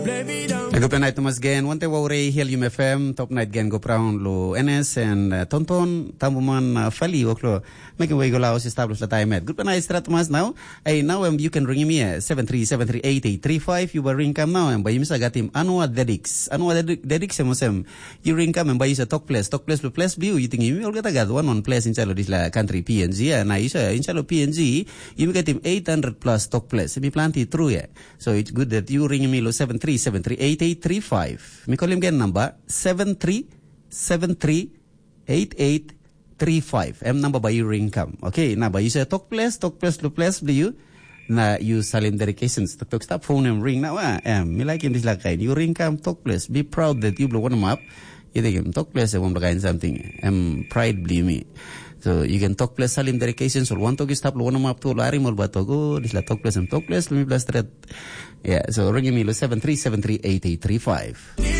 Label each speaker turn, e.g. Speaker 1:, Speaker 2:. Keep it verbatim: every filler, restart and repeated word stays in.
Speaker 1: Good night, Thomas Gen. One day, Wawre, Helium F M, Top Night Gen, go brown, lo N S, and uh, Tonton, Tambuman, uh, Fali, Oklo, make a way go laos, establish the time at. Good night, Stratomas now. Hey, now um, you can ring me at seven three seven three eight eight three five. You will ring come now, and by you, I got him, Anua Dedix. Anua Dedix, Mosem. You ring come and buy you a talk place, talk place, place view. You think you will get a got one on place in Chalo, this la country P N G, and I is in Chalo P N G. You get him eight hundred plus talk place. Be plenty true, yeah. So it's good that you ring me, lo seven three seven three eight eight three five. Me call him again number seven three seven three eight eight three five. M number by you ring come. Okay, now by you say talk place, talk place, lo place, do you? Na you salim dedications. Talk talk stop phone and ring now. Ah, um, me like in this like you ring come talk place. Be proud that you blow one up. You think him talk place. I want to gain something. Um, pride believe me. So you can talk place salim dedications or one talk stop lo one up to lari mol batogo. This la talk place and talk place. Let me blast that. Yeah. So ring me lo seven three seven three eight eight three five.